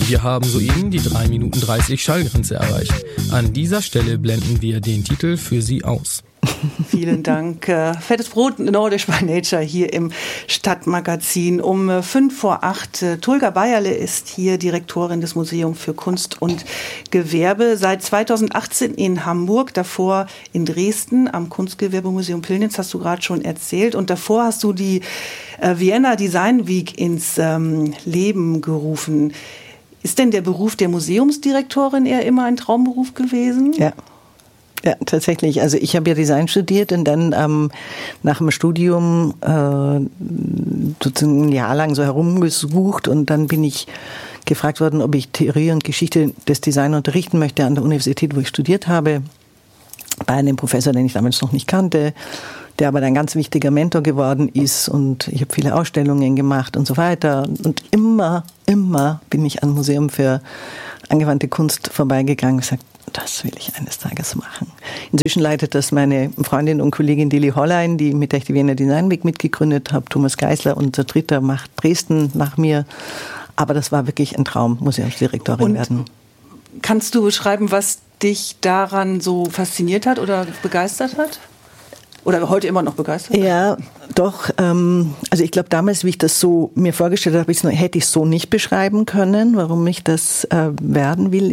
Wir haben soeben die 3 Minuten 30 Schallgrenze erreicht. An dieser Stelle blenden wir den Titel für Sie aus. Vielen Dank. Fettes Brot, Nordisch by Nature hier im Stadtmagazin. Um 7:55. Tulga Bayerle ist hier Direktorin des Museums für Kunst und Gewerbe. Seit 2018 in Hamburg, davor in Dresden am Kunstgewerbemuseum Pillnitz, hast du gerade schon erzählt. Und davor hast du die Vienna Design Week ins Leben gerufen. Ist denn der Beruf der Museumsdirektorin eher immer ein Traumberuf gewesen? Ja, tatsächlich. Also ich habe ja Design studiert und dann nach dem Studium sozusagen ein Jahr lang so herumgesucht und dann bin ich gefragt worden, ob ich Theorie und Geschichte des Design unterrichten möchte an der Universität, wo ich studiert habe, bei einem Professor, den ich damals noch nicht kannte, der aber ein ganz wichtiger Mentor geworden ist und ich habe viele Ausstellungen gemacht und so weiter und immer bin ich am Museum für angewandte Kunst vorbeigegangen und gesagt, das will ich eines Tages machen. Inzwischen leitet das meine Freundin und Kollegin Lili Hollein, mit der ich die Vienna Design Week mitgegründet habe. Thomas Geisler, unser Dritter, macht Dresden nach mir. Aber das war wirklich ein Traum, Museumsdirektorin werden. Kannst du beschreiben, was dich daran so fasziniert hat oder begeistert hat? Oder heute immer noch begeistert? Ja, doch. Also ich glaube, damals, wie ich das so mir vorgestellt habe, hätte ich es so nicht beschreiben können, warum ich das werden will.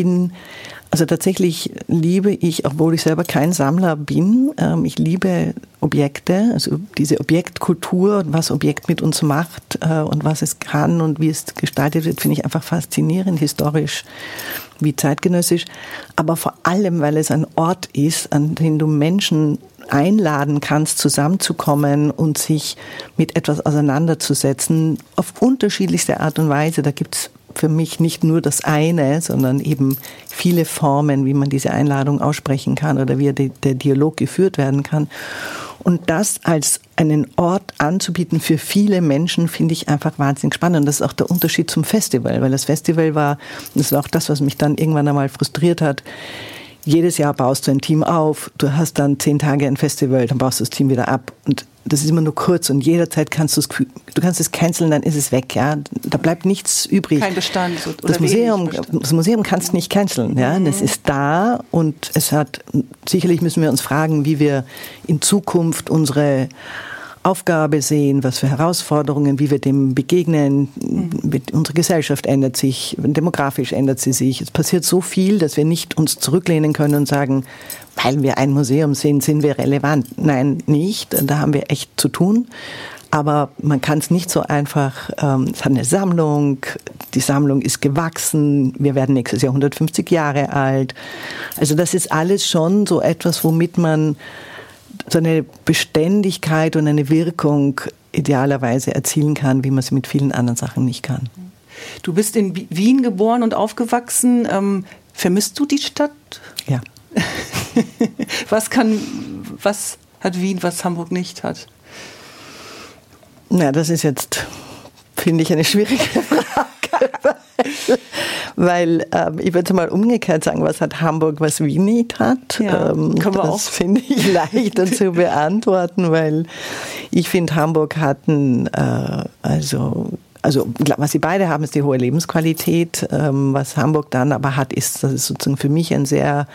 Also tatsächlich liebe ich, obwohl ich selber kein Sammler bin, ich liebe Objekte, also diese Objektkultur und was Objekt mit uns macht und was es kann und wie es gestaltet wird, finde ich einfach faszinierend, historisch wie zeitgenössisch. Aber vor allem, weil es ein Ort ist, an dem du Menschen einladen kannst, zusammenzukommen und sich mit etwas auseinanderzusetzen, auf unterschiedlichste Art und Weise. Da gibt's für mich nicht nur das eine, sondern eben viele Formen, wie man diese Einladung aussprechen kann oder wie der Dialog geführt werden kann. Und das als einen Ort anzubieten für viele Menschen, finde ich einfach wahnsinnig spannend. Und das ist auch der Unterschied zum Festival, weil das Festival das war auch das, was mich dann irgendwann einmal frustriert hat. Jedes Jahr baust du ein Team auf, du hast dann 10 Tage ein Festival, dann baust du das Team wieder ab und das ist immer nur kurz und jederzeit kannst du kannst es canceln, dann ist es weg, ja. Da bleibt nichts übrig. Kein Bestand. Das Museum kannst du nicht canceln, ja. Das ist da und sicherlich müssen wir uns fragen, wie wir in Zukunft unsere Aufgabe sehen, was für Herausforderungen, wie wir dem begegnen. Unsere Gesellschaft ändert sich, demografisch ändert sie sich. Es passiert so viel, dass wir nicht uns zurücklehnen können und sagen, weil wir ein Museum sind wir relevant. Nein, nicht. Da haben wir echt zu tun. Aber man kann es nicht so einfach, es hat eine Sammlung, die Sammlung ist gewachsen, wir werden nächstes Jahr 150 Jahre alt. Also das ist alles schon so etwas, womit man so eine Beständigkeit und eine Wirkung idealerweise erzielen kann, wie man es mit vielen anderen Sachen nicht kann. Du bist in Wien geboren und aufgewachsen. Vermisst du die Stadt? Ja. Was hat Wien, was Hamburg nicht hat? Na, das ist jetzt, finde ich, eine schwierige Frage. Weil ich würde mal umgekehrt sagen, was hat Hamburg, was Wien nicht hat? Ja, das finde ich leichter zu beantworten, weil ich finde, Hamburg hatten, also was sie beide haben, ist die hohe Lebensqualität. Was Hamburg dann aber hat, das ist sozusagen für mich ein sehr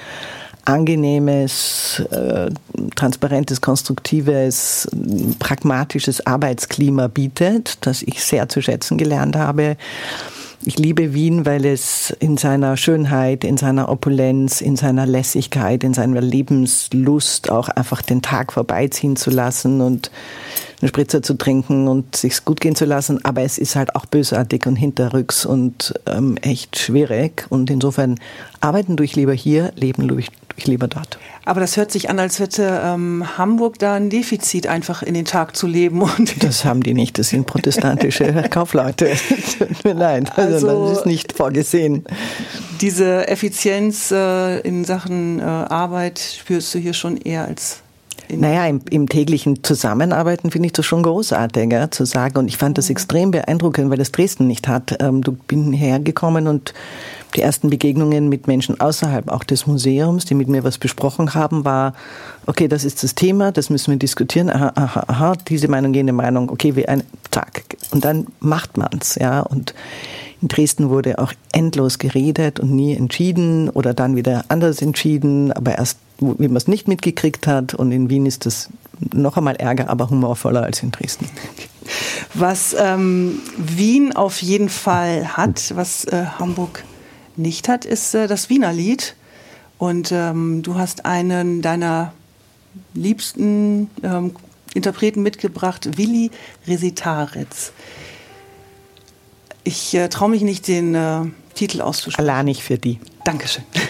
angenehmes, transparentes, konstruktives, pragmatisches Arbeitsklima bietet, das ich sehr zu schätzen gelernt habe. Ich liebe Wien, weil es in seiner Schönheit, in seiner Opulenz, in seiner Lässigkeit, in seiner Lebenslust auch einfach den Tag vorbeiziehen zu lassen und einen Spritzer zu trinken und sich's gut gehen zu lassen. Aber es ist halt auch bösartig und hinterrücks und echt schwierig. Und insofern arbeiten tue ich lieber hier, leben tue ich lieber dort. Aber das hört sich an, als hätte Hamburg da ein Defizit, einfach in den Tag zu leben. Und das haben die nicht, das sind protestantische Kaufleute. Tut mir leid, also das ist nicht vorgesehen. Diese Effizienz in Sachen Arbeit spürst du hier schon eher als... Naja, im täglichen Zusammenarbeiten finde ich das schon großartig, ja, zu sagen. Und ich fand das extrem beeindruckend, weil das Dresden nicht hat. Du bin hergekommen und die ersten Begegnungen mit Menschen außerhalb auch des Museums, die mit mir was besprochen haben, war, okay, das ist das Thema, das müssen wir diskutieren, aha, diese Meinung, jene Meinung, okay, zack. Und dann macht man's, ja. Und In Dresden wurde auch endlos geredet und nie entschieden oder dann wieder anders entschieden, aber erst, wie man es nicht mitgekriegt hat. Und in Wien ist das noch einmal ärger, aber humorvoller als in Dresden. Was Wien auf jeden Fall hat, was Hamburg nicht hat, ist das Wiener Lied. Und du hast einen deiner liebsten Interpreten mitgebracht, Willi Resitaritz. Ich traue mich nicht, den Titel auszusprechen. Allah nicht für die. Dankeschön.